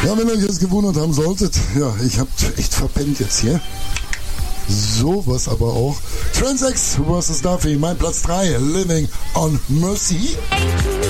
Ja, wenn ihr euch jetzt gewundert haben solltet, ja, ich hab echt verpennt jetzt hier. Sowas aber auch. Transex vs. Duffy, mein Platz 3, Living on Mercy.